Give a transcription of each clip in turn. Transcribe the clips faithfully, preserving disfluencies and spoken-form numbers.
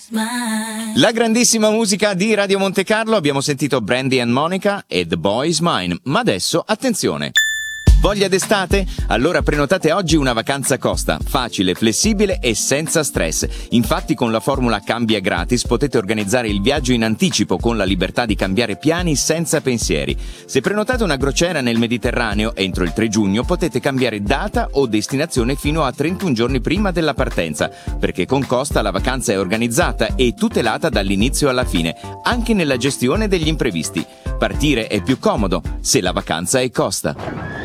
La grandissima musica di Radio Monte Carlo, abbiamo sentito Brandy and Monica e The Boy Is Mine, ma adesso attenzione! Voglia d'estate? Allora prenotate oggi una vacanza costa, facile, flessibile e senza stress. Infatti con la formula Cambia Gratis potete organizzare il viaggio in anticipo con la libertà di cambiare piani senza pensieri. Se prenotate una crociera nel Mediterraneo entro il tre giugno potete cambiare data o destinazione fino a trentuno giorni prima della partenza, perché con Costa la vacanza è organizzata e tutelata dall'inizio alla fine, anche nella gestione degli imprevisti. Partire è più comodo se la vacanza è Costa.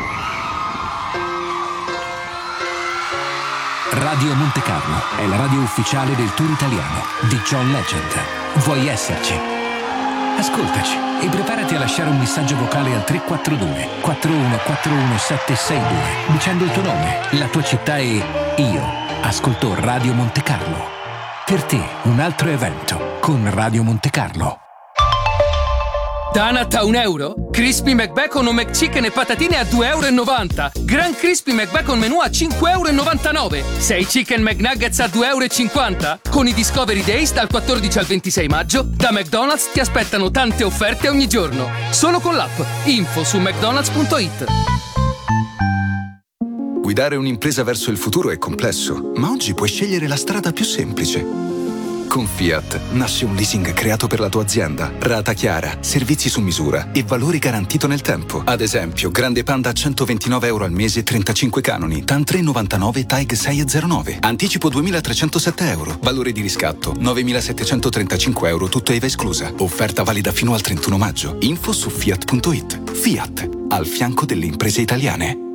Radio Monte Carlo è la radio ufficiale del tour italiano di John Legend. Vuoi esserci? Ascoltaci e preparati a lasciare un messaggio vocale al tre quattro due quattro uno quattro uno sette sei due dicendo il tuo nome, la tua città e io ascolto Radio Monte Carlo. Per te un altro evento con Radio Monte Carlo. Donut a un euro? Crispy McBacon o McChicken e patatine a due e novanta euro. Grand Crispy McBacon menù a cinque e novantanove euro. sei Chicken McNuggets a due e cinquanta euro. Con i Discovery Days dal quattordici al ventisei maggio, da McDonald's ti aspettano tante offerte ogni giorno. Solo con l'app. Info su mcdonalds punto it. Guidare un'impresa verso il futuro è complesso, ma oggi puoi scegliere la strada più semplice. Con Fiat nasce un leasing creato per la tua azienda, rata chiara, servizi su misura e valore garantito nel tempo. Ad esempio, Grande Panda a centoventinove euro al mese, trentacinque canoni, TAN tre e novantanove, T A I G sei e zero nove. Anticipo duemilatrecentosette euro, valore di riscatto novemilasettecentotrentacinque euro, tutto I V A esclusa. Offerta valida fino al trentuno maggio. Info su fiat punto it. Fiat, al fianco delle imprese italiane.